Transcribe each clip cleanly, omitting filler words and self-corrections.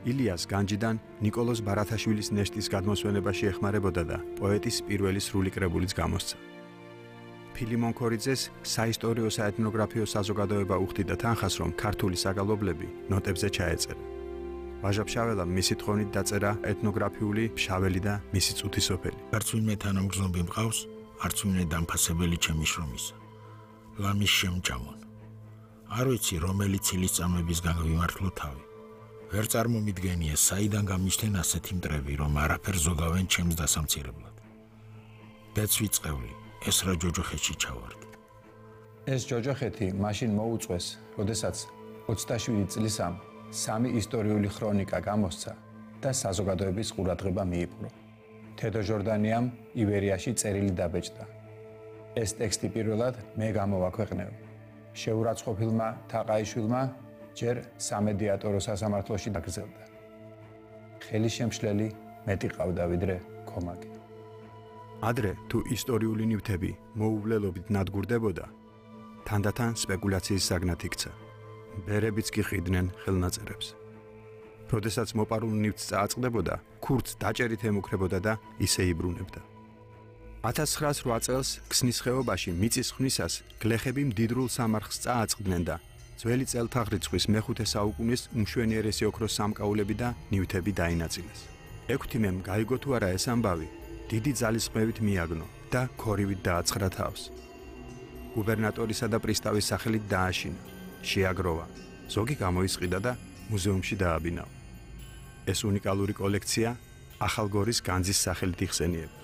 ილიას განჯიდან ნიკოლოზ ბარათაშვილის ნეშტის გადმოსვენებაში ეხმარებოდა და პოეტის პირველი სრული კრებულიც გამოსცა. ფილიმონ ქორიძეს საისტორიო საეთნოგრაფიო საზოგადოება უხდიდა თანხას, რომ ქართული საგალობლები ნოტებზე ჩაეწერა. ვაჟა-ფშაველამ მისი თხოვნით დაწერა ეთნოგრაფიული ფშაველი და მისი წუთი სოფელი. არც ვინმე თანამგრძნობი მყავს, არც ვინმე დამფასებელი ჩემი შრომისა. ლამის შემჭამონ. არ ვიცი, რომელი ცილისწამებისგან ვიმართლო თავი. ვერ წარმომიდგენია, საიდან გამიშთენ ასეთი მტრები, რომ არაფერ ზოგავენ ჩემს დასამცირებლად. დეცვი წყევლი, ეს რა ჯოჯოხეთში ჩავარდი. ეს ჯოჯოხეთი მაშინ მოუწვეს, როდესაც 27 წლისამ 3 ისტორიული ქრონიკა გამოსცა და საზოგადოების ყურადღება მიიპყრო. თედო ჟორდანიამ იბერიაში წერილი დაბეჭდა. ეს ტექსტი პირველად მე გამოვაქვეყნებ. შეურაცხყოფილმა თაყაიშვილმა ჯერ სამედიატორო სასამართლოში დაგრძელდა. ხელისშემშლელი მეტი ყავდა ვიდრე ქომაკი. ადრე თუ ისტორიული ნივთები მოუვლელობით ნადგურდებოდა, თანდათან სპეკულაციის საგნად იქცა. ბერებიც კი ყიდნენ ხელნაწერებს. როდესაც მოპარულ ნივთს წააწყდებოდა, ქურდს დაჭერით ემუქრებოდა და ისე იბრუნებდა. 1908 წელს ქსნის ხეობაში მიწის ხვნისას გლეხები მდიდრულ სამარხს წააწყდნენ და ძველი წელთაღრიცხვის მეხუთე საუკუნის უმშვენიერესი ოქროს სამკაულები და ნივთები დაინაწილეს. ექვთიმემ გაიგო თუ არა ეს ამბავი, დიდი ძალისხმევით მიაგნო და ქორივით დააცხრა თავს. გუბერნატორისა და პრისტავის სახელით დააშინა, შეაგროვა, ზოგი გამოისყიდა და მუზეუმში დააბინავა. ეს უნიკალური კოლექცია ახალგორის განძის სახელით იხსენიება.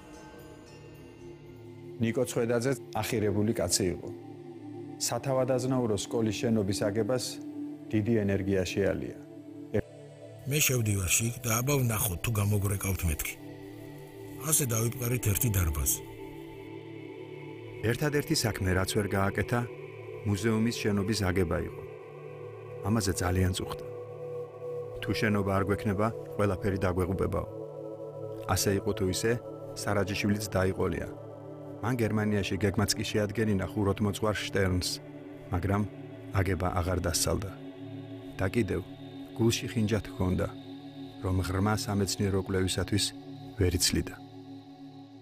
ნიკო ცხვედაძე ახირებული კაცი იყო. სათავადაზნაურო სკოლის შენობის აგებას დიდი ენერგია შეალია. მე შევდივარ შიგ და აბა ვნახოთ თუ გამოგვრეკავთ მეთქი. ასე დავიპყარით ერთი დარბაზი. ერთადერთი საქმე, რაც ვერ გააკეთა, მუზეუმის შენობის აგება იყო. ამაზე ძალიან წუხდა. თუ შენობა არ გვექნება, ყველაფერი დაგვეღუპებაო. ასე იყო თუ ისე, სარაჯიშვილიც დაიყოლია. მან გერმანიაში გეგმაც კი შეადგენინა ხუროთმოძღვარ შტერნს, მაგრამ აგება აღარ დასწალდა. და კიდევ გულში ხინჯად ჰქონდა, რომ ღრმა სამეცნიერო კვლევისათვის ვერ იცლიდა.